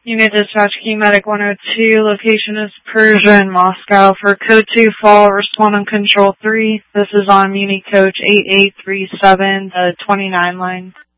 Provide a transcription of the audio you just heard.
Unit Dispatch Key Medic 102, location is Persia in Moscow. For Code 2 fall, respond on Control 3. This is on Muni Coach 8837, the 29 line.